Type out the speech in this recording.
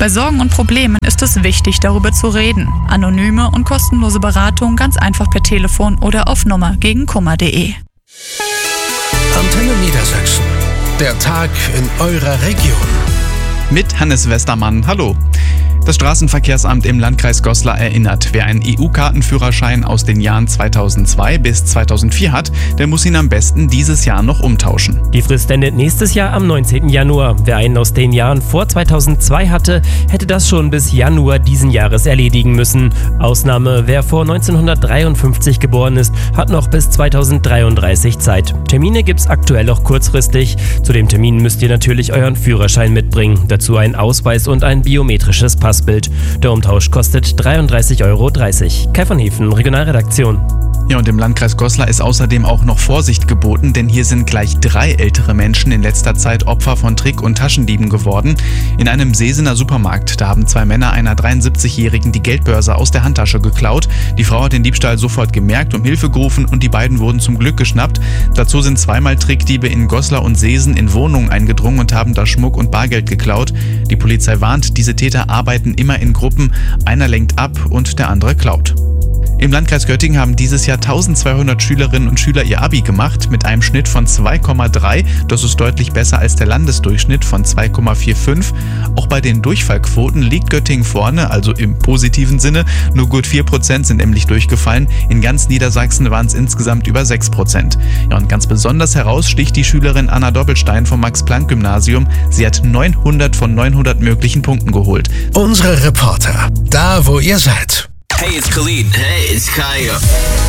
Bei Sorgen und Problemen ist es wichtig, darüber zu reden. Anonyme und kostenlose Beratung ganz einfach per Telefon oder auf nummergegenkummer.de. Antenne Niedersachsen. Der Tag in eurer Region. Mit Hannes Westermann. Hallo. Das Straßenverkehrsamt im Landkreis Goslar erinnert, wer einen EU-Kartenführerschein aus den Jahren 2002 bis 2004 hat, der muss ihn am besten dieses Jahr noch umtauschen. Die Frist endet nächstes Jahr am 19. Januar. Wer einen aus den Jahren vor 2002 hatte, hätte das schon bis Januar diesen Jahres erledigen müssen. Ausnahme, wer vor 1953 geboren ist, hat noch bis 2033 Zeit. Termine gibt's aktuell auch kurzfristig. Zu dem Termin müsst ihr natürlich euren Führerschein mitbringen. Dazu einen Ausweis und ein biometrisches Passbild. Der Umtausch kostet 33,30 €. Kai von Hefen, Regionalredaktion. Ja, und im Landkreis Goslar ist außerdem auch noch Vorsicht geboten, denn hier sind gleich 3 ältere Menschen in letzter Zeit Opfer von Trick- und Taschendieben geworden. In einem Sesener Supermarkt, da haben 2 Männer einer 73-Jährigen die Geldbörse aus der Handtasche geklaut. Die Frau hat den Diebstahl sofort gemerkt, um Hilfe gerufen und die beiden wurden zum Glück geschnappt. Dazu sind 2-mal Trickdiebe in Goslar und Sesen in Wohnungen eingedrungen und haben da Schmuck und Bargeld geklaut. Die Polizei warnt, diese Täter arbeiten immer in Gruppen. Einer lenkt ab und der andere klaut. Im Landkreis Göttingen haben dieses Jahr 1200 Schülerinnen und Schüler ihr Abi gemacht mit einem Schnitt von 2,3. Das ist deutlich besser als der Landesdurchschnitt von 2,45. Auch bei den Durchfallquoten liegt Göttingen vorne, also im positiven Sinne. Nur gut 4% sind nämlich durchgefallen. In ganz Niedersachsen waren es insgesamt über 6%. Ja, und ganz besonders heraussticht die Schülerin Anna Doppelstein vom Max-Planck-Gymnasium. Sie hat 900 von 900 möglichen Punkten geholt. Unsere Reporter, da wo ihr seid. Hey, it's Khalid. Hey, it's Kaya.